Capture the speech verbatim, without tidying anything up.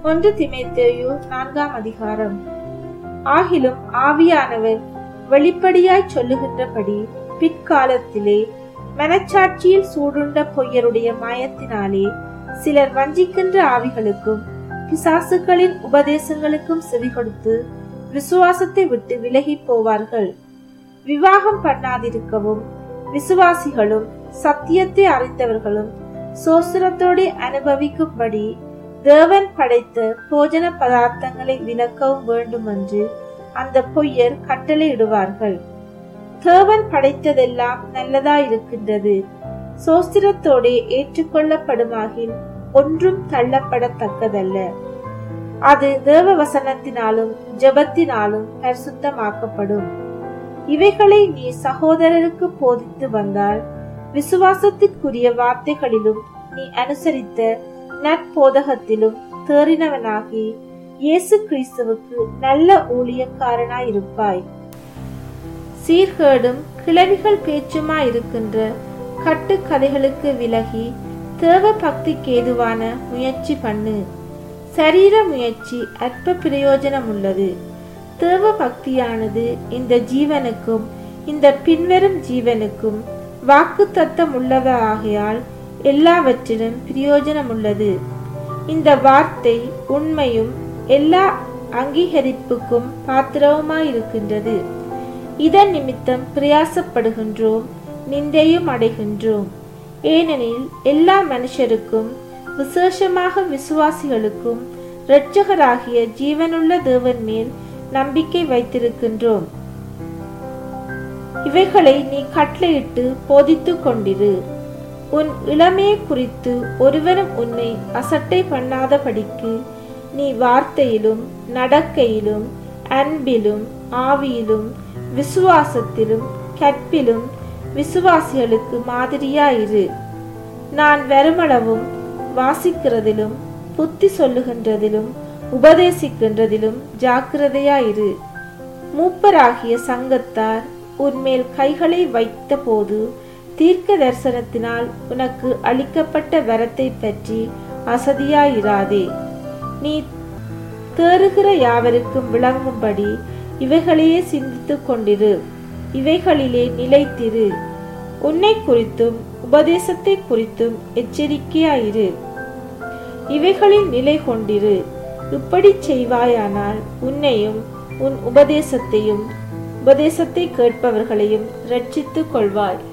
ஒன்று தீமோத்தேயு நான்காம் அதிகாரம். ஆகிலும் ஆவியானவர் வெளிப்படையாய் சொல்லுகின்றபடி பிற்காலத்திலே மனச்சாட்சியில் சூடுண்ட பொய்யருடைய மாயத்தினாலே சிலர் வஞ்சிக்கின்ற ஆவிகளுக்கும் பிசாசுகளின் உபதேசங்களுக்கும் செவி கொடுத்து விசுவாசத்தை விட்டு விலகி போவார்கள். விவாகம் பண்ணாதிருக்கவும் விசுவாசிகளும் சத்தியத்தை அறிந்தவர்களும் சோஸ்திரத்தோடு அனுபவிக்கும்படி தேவன் படைத்த போஜன பதார்த்தங்களை விலக்கவும் வேண்டும் என்று அந்த பொய்யர் கட்டளையிடுவார்கள். தேவன் படைத்ததெல்லாம் நல்லதாயிருக்கின்றது, சோஸ்திரத்தோடு ஏற்றுக்கொள்ளப்படுமாகில் ஒன்றும் தள்ளப்படத்தக்கதல்ல. அது தேவ வசனத்தினாலும் ஜெபத்தினாலும் பரிசுத்தமாக்கப்படும். இவைகளை நீ சகோதரருக்கு போதித்து வந்தால் விசுவாசத்திற்குரிய வார்த்தைகளிலும் நீ அனுசரித்த நற்போதகத்திலும் தேறினவனாகி இயேசு கிறிஸ்துவுக்கு நல்ல ஊழியக்காரனாயிருப்பாய். சீர்கேடும் கிளவிகள் பேச்சுமாயிருக்கின்ற கட்டு கதைகளுக்கு விலகி தேவ பக்திக்கு ஏதுவான முயற்சி பண்ணு. சரீர முயற்சி அற்ப பிரயோஜனம் உள்ளது. தேவ பக்தியானது இந்த ஜீவனுக்கும் இந்த பின்வரும் ஜீவனுக்கும் வாக்கு தத்தம் உள்ளதாகையால் எல்லாவற்றிலும் பிரயோஜனம் உள்ளது. இந்த வார்த்தை உண்மையும் எல்லா அங்கீகரிப்புக்கும் பாத்திரவுமாயிருக்கின்றது. இதன் நிமித்தம் பிரயாசப்படுகின்றோம், நிந்தையும் அடைகின்றோம். ஏனெனில் எல்லா மனுஷருக்கும் விசேஷமாக விசுவாசிகளுக்கும் இரட்சகராகிய ஜீவனுள்ள தேவன் மேல் நம்பிக்கை வைத்திருக்கின்றோம். இவைகளை நீ கட்டளையிட்டு போதித்து கொண்டிரு. உன் இளமையை குறித்து ஒருவரும் உன்னை அசட்டை பண்ணாதபடிக்கு நீ வார்த்தையிலும் நடக்கையிலும் அன்பிலும் ஆவியிலும் விசுவாசத்திலும் கற்பிலும் விசுவாசிகளுக்கு மாதிரியாயிரு. நான் வருமளவும் வாசிக்கிறதிலும் புத்தி சொல்லுகின்றதிலும் உபதேசிக்கின்றதிலும் ஜாக்கிரதையாயிரு. மூப்பராகிய சங்கத்தார் உன்மேல் கைகளை வைத்த போது தீர்க்க தரிசனத்தினால் உனக்கு அளிக்கப்பட்ட வரத்தை பற்றி அசதியாயிராதே. நீ தேறுகிற யாவருக்கும் விளங்கும்படி இவைகளையே சிந்தித்து கொண்டிரு, இவைகளிலே நிலைத்திரு. உன்னை குறித்தும் உபதேசத்தை குறித்தும் எச்சரிக்கையாயிரு, இவைகளில் நிலை கொண்டிரு. இப்படி செய்வாயானால் உன்னையும் உன் உபதேசத்தையும் உபதேசத்தை கேட்பவர்களையும் இரட்சித்துக் கொள்வாய்.